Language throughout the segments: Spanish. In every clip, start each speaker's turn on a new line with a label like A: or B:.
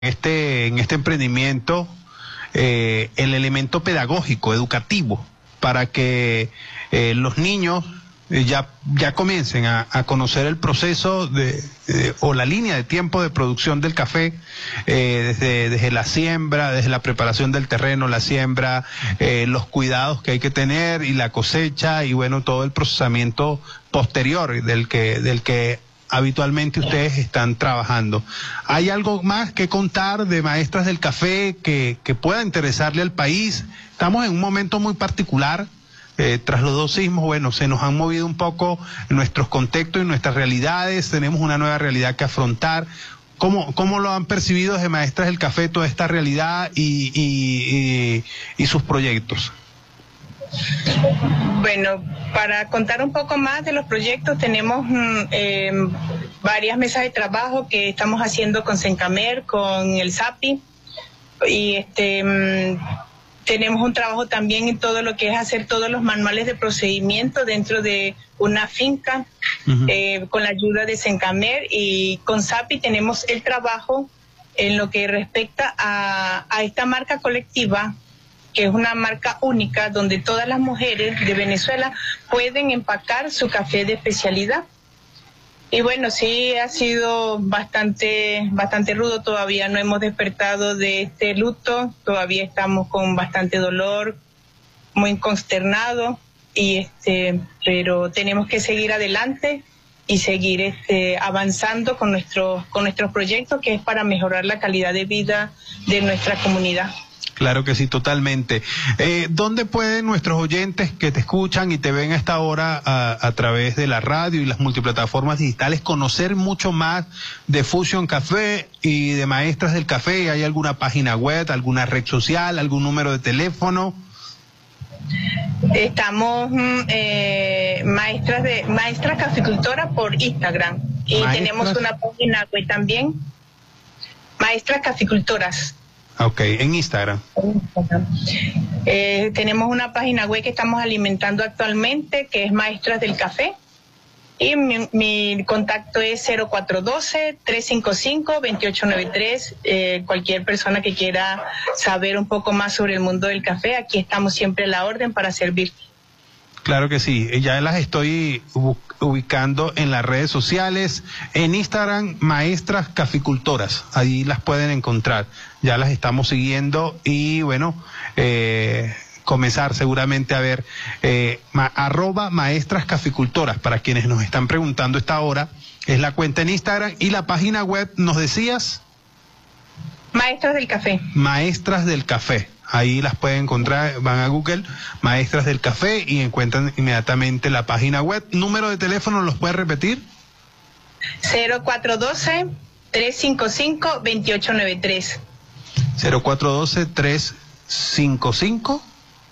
A: en este emprendimiento el elemento pedagógico, educativo, para que los niños ya comiencen a conocer el proceso o la línea de tiempo de producción del café, desde la siembra, desde la preparación del terreno, la siembra, los cuidados que hay que tener y la cosecha y bueno, todo el procesamiento posterior del que habitualmente ustedes están trabajando. ¿Hay algo más que contar de Maestras del Café que pueda interesarle al país? Estamos en un momento muy particular. Tras los dos sismos, bueno, se nos han movido un poco nuestros contextos y nuestras realidades, tenemos una nueva realidad que afrontar. ¿Cómo lo han percibido desde Maestras del Café toda esta realidad y sus proyectos?
B: Bueno, para contar un poco más de los proyectos, tenemos varias mesas de trabajo que estamos haciendo con Sencamer, con el SAPI, y tenemos un trabajo también en todo lo que es hacer todos los manuales de procedimiento dentro de una finca, con la ayuda de Sencamer, y con SAPI tenemos el trabajo en lo que respecta a esta marca colectiva, que es una marca única donde todas las mujeres de Venezuela pueden empacar su café de especialidad. Y bueno, sí ha sido bastante rudo, todavía no hemos despertado de este luto, todavía estamos con bastante dolor, muy consternados, pero tenemos que seguir adelante y seguir avanzando con nuestros proyectos, que es para mejorar la calidad de vida de nuestra comunidad.
A: Claro que sí, totalmente. ¿Dónde pueden nuestros oyentes que te escuchan y te ven a esta hora a través de la radio y las multiplataformas digitales conocer mucho más de Fusion Café y de Maestras del Café? ¿Hay alguna página web, alguna red social, algún número de teléfono?
B: Estamos Maestras Caficultoras por Instagram y tenemos una página web también, Maestras Caficultoras.
A: Ok, en Instagram.
B: Tenemos una página web que estamos alimentando actualmente, que es Maestras del Café, y mi contacto es 0412-355-2893. Cualquier persona que quiera saber un poco más sobre el mundo del café, aquí estamos siempre a la orden para servir.
A: Claro que sí, ya las estoy ubicando en las redes sociales, en Instagram, Maestras Caficultoras, ahí las pueden encontrar, ya las estamos siguiendo y bueno, comenzar seguramente a ver, @Maestras Caficultoras, para quienes nos están preguntando esta hora, es la cuenta en Instagram. Y la página web, ¿nos decías?
B: Maestras del Café.
A: Maestras del Café. Ahí las pueden encontrar, van a Google, Maestras del Café, y encuentran inmediatamente la página web. ¿Número de teléfono los puede repetir?
B: 0412-355-2893.
A: 0412-355.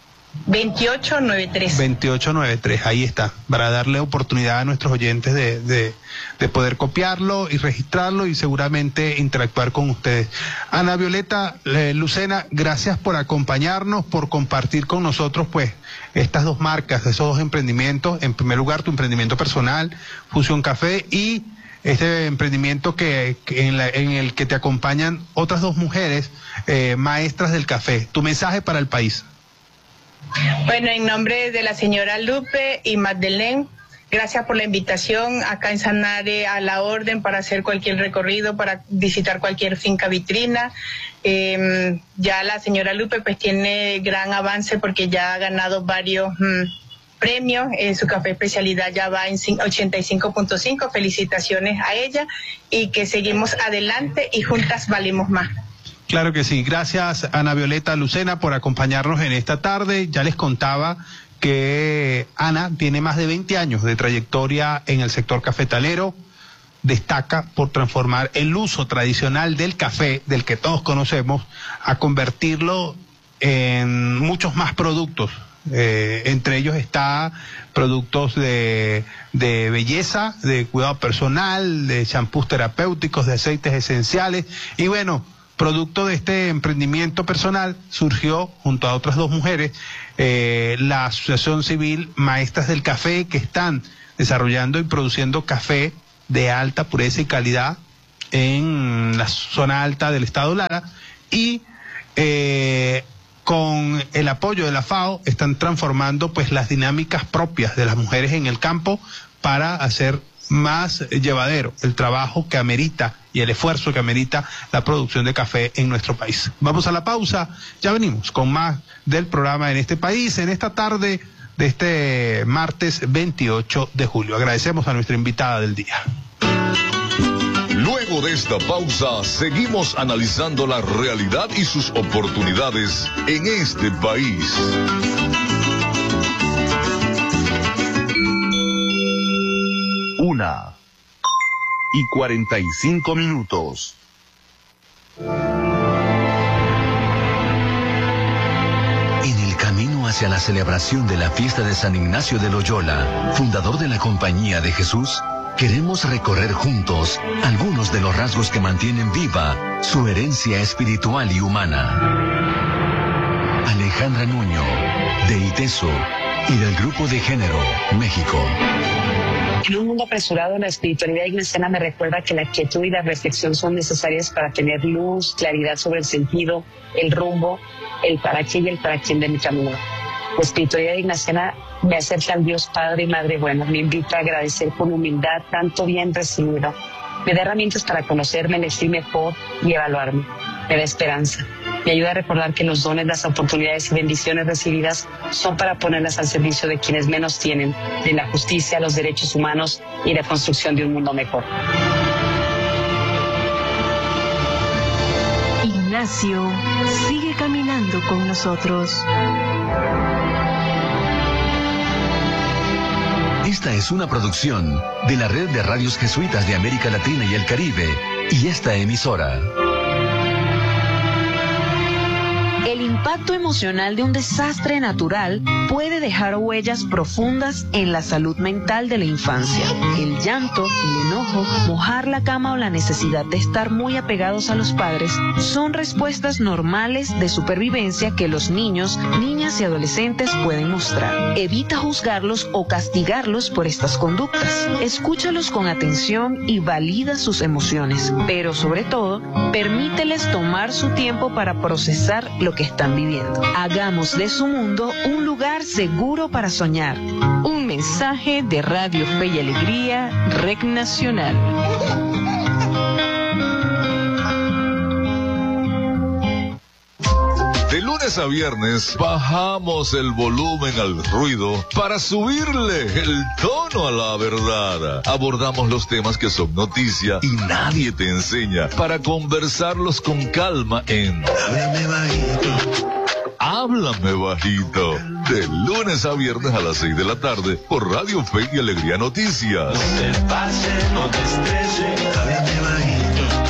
B: 2893.
A: Ahí está, para darle oportunidad a nuestros oyentes de poder copiarlo y registrarlo y seguramente interactuar con ustedes. Ana Violeta Lucena, gracias por acompañarnos, por compartir con nosotros pues estas dos marcas, esos dos emprendimientos. En primer lugar, tu emprendimiento personal, Fusion Café, y este emprendimiento en el que te acompañan otras dos mujeres, Maestras del Café. Tu mensaje para el país.
B: Bueno, en nombre de la señora Lupe y Magdalene, gracias por la invitación. Acá en Sanare a la orden para hacer cualquier recorrido, para visitar cualquier finca vitrina. Ya la señora Lupe pues tiene gran avance porque ya ha ganado varios premios. Su café especialidad ya va en 85.5. Felicitaciones a ella y que seguimos adelante y juntas valemos más.
A: Claro que sí. Gracias, Ana Violeta Lucena, por acompañarnos en esta tarde. Ya les contaba que Ana tiene más de 20 años de trayectoria en el sector cafetalero. Destaca por transformar el uso tradicional del café, del que todos conocemos, a convertirlo en muchos más productos. Entre ellos está productos de belleza, de cuidado personal, de champús terapéuticos, de aceites esenciales. Y bueno, producto de este emprendimiento personal surgió, junto a otras dos mujeres, la Asociación Civil Maestras del Café, que están desarrollando y produciendo café de alta pureza y calidad en la zona alta del estado Lara, y con el apoyo de la FAO están transformando pues las dinámicas propias de las mujeres en el campo para hacer más llevadero el trabajo que amerita y el esfuerzo que amerita la producción de café en nuestro país. Vamos a la pausa, ya venimos con más del programa En este País, en esta tarde de este martes 28 de julio. Agradecemos a nuestra invitada del día.
C: Luego de esta pausa, seguimos analizando la realidad y sus oportunidades en este país.
D: Una y 45 minutos.
E: En el camino hacia la celebración de la fiesta de San Ignacio de Loyola, fundador de la Compañía de Jesús, queremos recorrer juntos algunos de los rasgos que mantienen viva su herencia espiritual y humana. Alejandra Nuño, de ITESO y del Grupo de Género, México.
F: En un mundo apresurado, la espiritualidad ignaciana me recuerda que la quietud y la reflexión son necesarias para tener luz, claridad sobre el sentido, el rumbo, el para qué y el para quién de mi camino. La espiritualidad ignaciana me acerca al Dios Padre y Madre Bueno, me invita a agradecer con humildad tanto bien recibido. Me da herramientas para conocerme, elegir mejor y evaluarme. Me da esperanza. Me ayuda a recordar que los dones, las oportunidades y bendiciones recibidas son para ponerlas al servicio de quienes menos tienen, de la justicia, los derechos humanos y la construcción de un mundo mejor.
G: Ignacio sigue caminando con nosotros.
E: Esta es una producción de la Red de Radios Jesuitas de América Latina y el Caribe y esta emisora.
G: El impacto emocional de un desastre natural puede dejar huellas profundas en la salud mental de la infancia. El llanto, el enojo, mojar la cama o la necesidad de estar muy apegados a los padres son respuestas normales de supervivencia que los niños, niñas y adolescentes pueden mostrar. Evita juzgarlos o castigarlos por estas conductas. Escúchalos con atención y valida sus emociones, pero sobre todo, permíteles tomar su tiempo para procesar lo que están viviendo. Hagamos de su mundo un lugar seguro para soñar. Un mensaje de Radio Fe y Alegría, REC Nacional.
C: De lunes a viernes bajamos el volumen al ruido para subirle el tono a la verdad. Abordamos los temas que son noticia y nadie te enseña para conversarlos con calma en Háblame Bajito. Háblame Bajito. De lunes a viernes a las 6 de la tarde por Radio Fe y Alegría Noticias.
H: No te pase, no te estrese, háblame bajito.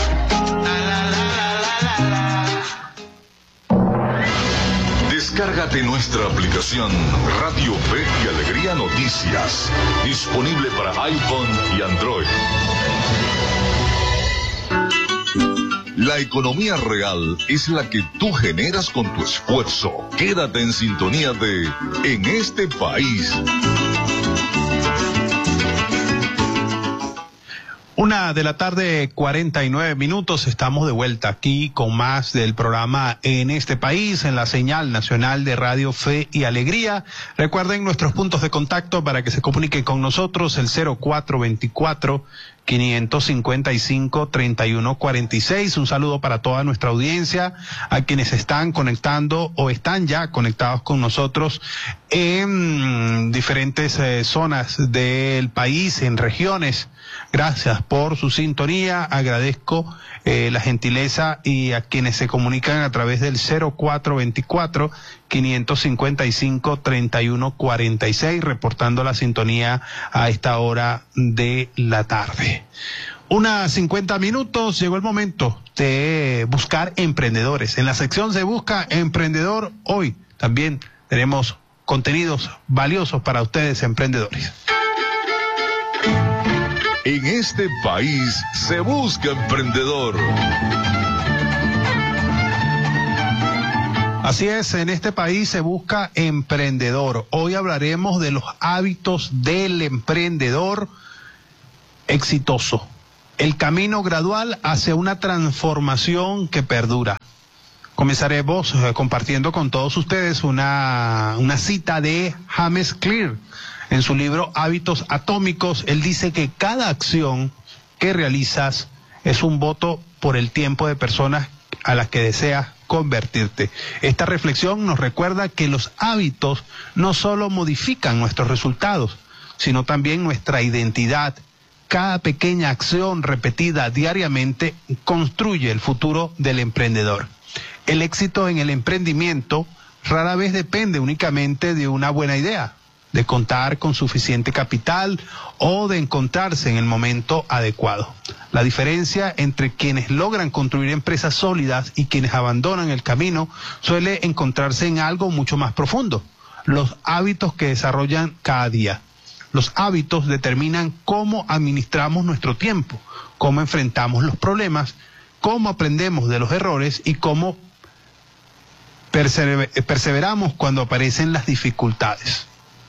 C: Descárgate nuestra aplicación Radio Fe y Alegría Noticias, disponible para iPhone y Android. La economía real es la que tú generas con tu esfuerzo. Quédate en sintonía de En este País.
A: 1:49 p.m. Estamos de vuelta aquí con más del programa En este País, en la señal nacional de Radio Fe y Alegría. Recuerden nuestros puntos de contacto para que se comuniquen con nosotros, el 0424-555-3146. Un saludo para toda nuestra audiencia, a quienes están conectando o están ya conectados con nosotros en diferentes zonas del país, en regiones. Gracias por su sintonía, agradezco la gentileza y a quienes se comunican a través del 0424-555-3146, reportando la sintonía a esta hora de la tarde. 1:50 p.m, llegó el momento de buscar emprendedores. En la sección Se Busca Emprendedor, hoy también tenemos contenidos valiosos para ustedes, emprendedores.
C: En este país se busca emprendedor.
A: Así es, en este país se busca emprendedor. Hoy hablaremos de los hábitos del emprendedor exitoso. el camino gradual hacia una transformación que perdura. Comenzaremos compartiendo con todos ustedes una cita de James Clear. En su libro Hábitos Atómicos, él dice que cada acción que realizas es un voto por el tiempo de personas a las que deseas convertirte. Esta reflexión nos recuerda que los hábitos no solo modifican nuestros resultados, sino también nuestra identidad. Cada pequeña acción repetida diariamente construye el futuro del emprendedor. El éxito en el emprendimiento rara vez depende únicamente de una buena idea, de contar con suficiente capital o de encontrarse en el momento adecuado. La diferencia entre quienes logran construir empresas sólidas y quienes abandonan el camino suele encontrarse en algo mucho más profundo: los hábitos que desarrollan cada día. Los hábitos determinan cómo administramos nuestro tiempo, cómo enfrentamos los problemas, cómo aprendemos de los errores y cómo perseveramos cuando aparecen las dificultades.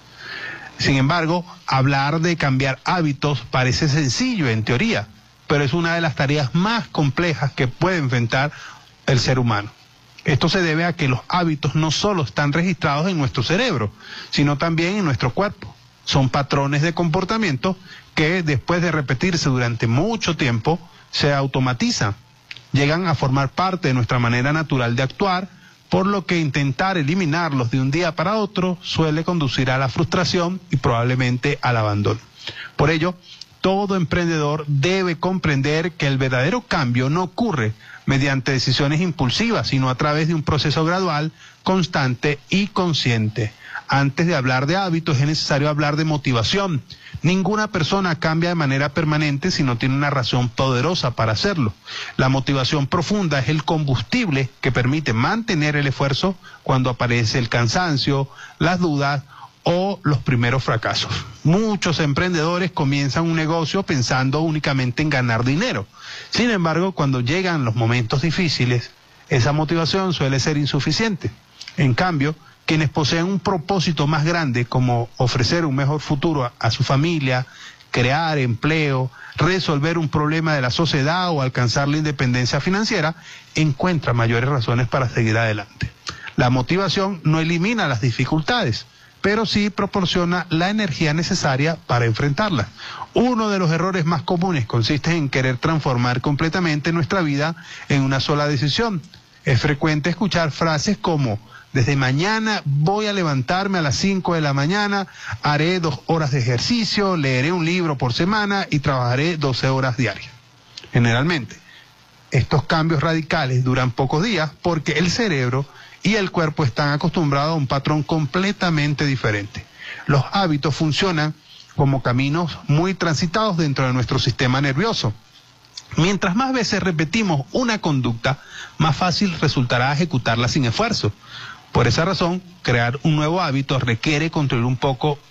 A: Sin embargo, hablar de cambiar hábitos parece sencillo en teoría, pero es una de las tareas más complejas que puede enfrentar el ser humano. Esto se debe a que los hábitos no solo están registrados en nuestro cerebro, sino también en nuestro cuerpo. Son patrones de comportamiento que, después de repetirse durante mucho tiempo, se automatizan. Llegan a formar parte de nuestra manera natural de actuar, por lo que intentar eliminarlos de un día para otro suele conducir a la frustración y probablemente al abandono. Por ello, todo emprendedor debe comprender que el verdadero cambio no ocurre mediante decisiones impulsivas, sino a través de un proceso gradual, constante y consciente. Antes de hablar de hábitos es necesario hablar de motivación. Ninguna persona cambia de manera permanente si no tiene una razón poderosa para hacerlo. La motivación profunda es el combustible que permite mantener el esfuerzo cuando aparece el cansancio, las dudas o los primeros fracasos. Muchos emprendedores comienzan un negocio pensando únicamente en ganar dinero. Sin embargo, cuando llegan los momentos difíciles, esa motivación suele ser insuficiente. En cambio, quienes poseen un propósito más grande, como ofrecer un mejor futuro a su familia, crear empleo, resolver un problema de la sociedad o alcanzar la independencia financiera, encuentran mayores razones para seguir adelante. La motivación no elimina las dificultades, pero sí proporciona la energía necesaria para enfrentarlas. Uno de los errores más comunes consiste en querer transformar completamente nuestra vida en una sola decisión. Es frecuente escuchar frases como: desde mañana voy a levantarme a las 5 de la mañana, haré 2 horas de ejercicio, leeré un libro por semana y trabajaré 12 horas diarias. Generalmente, estos cambios radicales duran pocos días porque el cerebro y el cuerpo están acostumbrados a un patrón completamente diferente. Los hábitos funcionan como caminos muy transitados dentro de nuestro sistema nervioso. Mientras más veces repetimos una conducta, más fácil resultará ejecutarla sin esfuerzo. Por esa razón, crear un nuevo hábito requiere construir un poco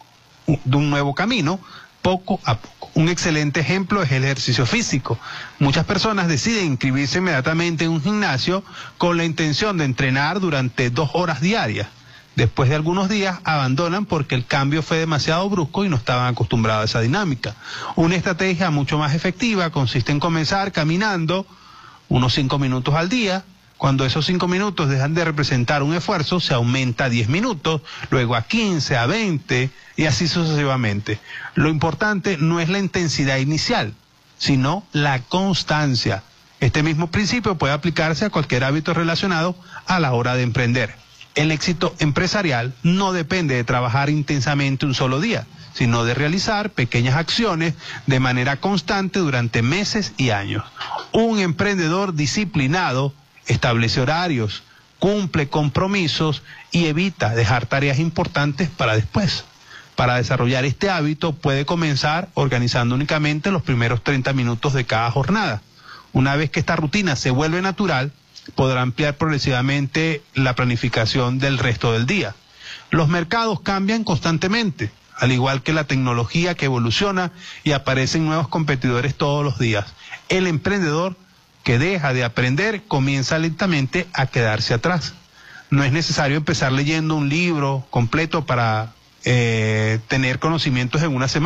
A: de un nuevo camino, poco a poco. Un excelente ejemplo es el ejercicio físico. Muchas personas deciden inscribirse inmediatamente en un gimnasio con la intención de entrenar durante 2 horas diarias. Después de algunos días abandonan porque el cambio fue demasiado brusco y no estaban acostumbrados a esa dinámica. Una estrategia mucho más efectiva consiste en comenzar caminando unos 5 minutos al día. Cuando esos 5 minutos dejan de representar un esfuerzo, se aumenta a 10 minutos, luego a 15, a 20 y así sucesivamente. Lo importante no es la intensidad inicial, sino la constancia. Este mismo principio puede aplicarse a cualquier hábito relacionado a la hora de emprender. El éxito empresarial no depende de trabajar intensamente un solo día, sino de realizar pequeñas acciones de manera constante durante meses y años. Un emprendedor disciplinado establece horarios, cumple compromisos y evita dejar tareas importantes para después. Para desarrollar este hábito puede comenzar organizando únicamente los primeros 30 minutos de cada jornada. Una vez que esta rutina se vuelve natural, podrá ampliar progresivamente la planificación del resto del día. Los mercados cambian constantemente, al igual que la tecnología que evoluciona y aparecen nuevos competidores todos los días. El emprendedor que deja de aprender comienza lentamente a quedarse atrás. No es necesario empezar leyendo un libro completo para tener conocimientos en una semana.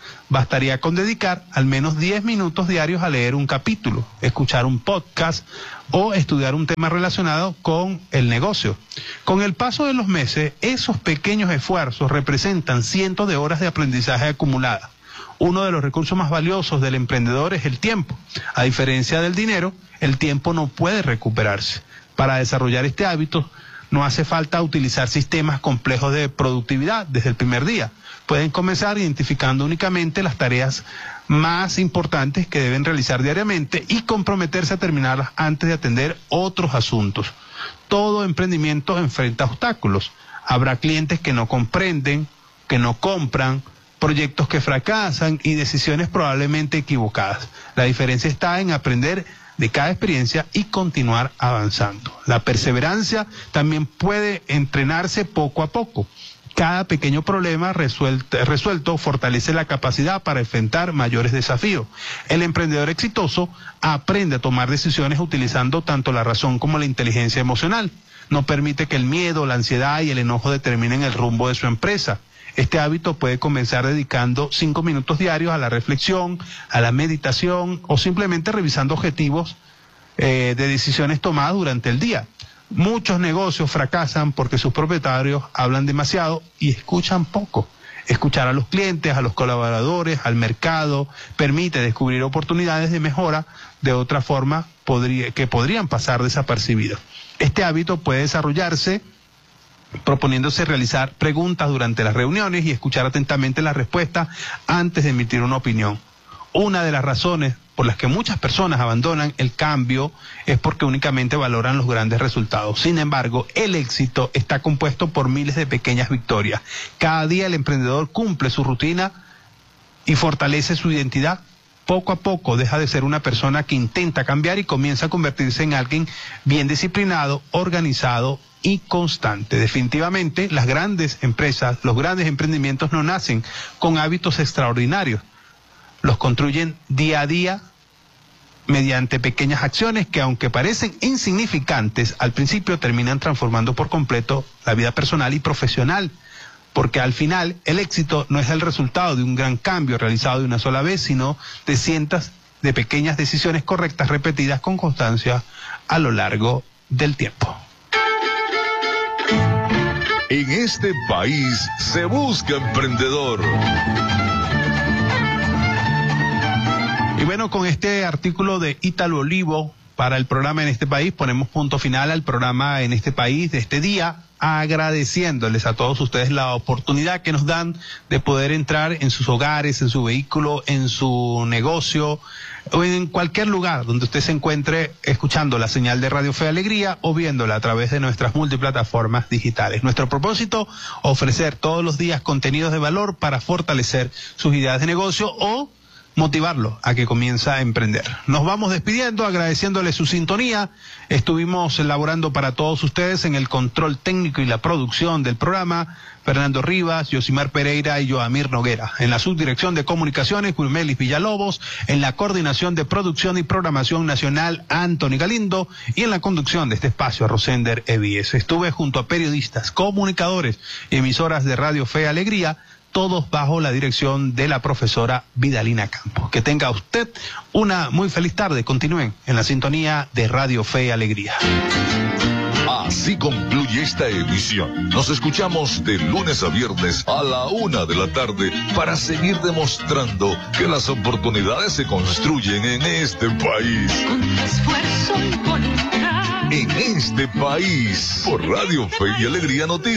A: bastaría con dedicar al menos 10 minutos diarios a leer un capítulo, escuchar un podcast o estudiar un tema relacionado con el negocio. Con el paso de los meses, esos pequeños esfuerzos representan cientos de horas de aprendizaje acumuladas. Uno de los recursos más valiosos del emprendedor es el tiempo. A diferencia del dinero, el tiempo no puede recuperarse. Para desarrollar este hábito, no hace falta utilizar sistemas complejos de productividad desde el primer día. Pueden comenzar identificando únicamente las tareas más importantes que deben realizar diariamente y comprometerse a terminarlas antes de atender otros asuntos. Todo emprendimiento enfrenta obstáculos. Habrá clientes que no comprenden, que no compran, proyectos que fracasan y decisiones probablemente equivocadas. La diferencia está en aprender de cada experiencia y continuar avanzando. La perseverancia también puede entrenarse poco a poco. Cada pequeño problema resuelto fortalece la capacidad para enfrentar mayores desafíos. El emprendedor exitoso aprende a tomar decisiones utilizando tanto la razón como la inteligencia emocional. No permite que el miedo, la ansiedad y el enojo determinen el rumbo de su empresa. Este hábito puede comenzar dedicando 5 minutos diarios a la reflexión, a la meditación o simplemente revisando objetivos de decisiones tomadas durante el día. Muchos negocios fracasan porque sus propietarios hablan demasiado y escuchan poco. Escuchar a los clientes, a los colaboradores, al mercado, permite descubrir oportunidades de mejora de otra forma que podrían pasar desapercibidas. Este hábito puede desarrollarse proponiéndose realizar preguntas durante las reuniones y escuchar atentamente las respuestas antes de emitir una opinión. Una de las razones por las que muchas personas abandonan el cambio es porque únicamente valoran los grandes resultados. Sin embargo, el éxito está compuesto por miles de pequeñas victorias. Cada día el emprendedor cumple su rutina y fortalece su identidad. Poco a poco deja de ser una persona que intenta cambiar y comienza a convertirse en alguien bien disciplinado, organizado y constante. Definitivamente, las grandes empresas, los grandes emprendimientos no nacen con hábitos extraordinarios. Los construyen día a día mediante pequeñas acciones que, aunque parecen insignificantes, al principio terminan transformando por completo la vida personal y profesional. Porque al final, el éxito no es el resultado de un gran cambio realizado de una sola vez, sino de cientos de pequeñas decisiones correctas repetidas con constancia a lo largo del tiempo.
C: En este país se busca emprendedor.
A: Y bueno, con este artículo de Ítalo Olivo para el programa En este País, ponemos punto final al programa En este País de este día, agradeciéndoles a todos ustedes la oportunidad que nos dan de poder entrar en sus hogares, en su vehículo, en su negocio o en cualquier lugar donde usted se encuentre escuchando la señal de Radio Fe y Alegría o viéndola a través de nuestras multiplataformas digitales. Nuestro propósito, ofrecer todos los días contenidos de valor para fortalecer sus ideas de negocio o motivarlo a que comience a emprender. Nos vamos despidiendo, agradeciéndole su sintonía. Estuvimos elaborando para todos ustedes en el control técnico y la producción del programa, Fernando Rivas, Yosimar Pereira y Joamir Noguera. En la subdirección de comunicaciones, Wilmelis Villalobos. En la coordinación de producción y programación nacional, Anthony Galindo. Y en la conducción de este espacio, Rosender Evies. Estuve junto a periodistas, comunicadores y emisoras de Radio Fe y Alegría, todos bajo la dirección de la profesora Vidalina Campos. Que tenga usted una muy feliz tarde. Continúen en la sintonía de Radio Fe y Alegría.
C: Así concluye esta emisión. Nos escuchamos de lunes a viernes a la 1 de la tarde para seguir demostrando que las oportunidades se construyen en este país.
H: Con esfuerzo y voluntad.
C: En este país, por Radio Fe y Alegría Noticias.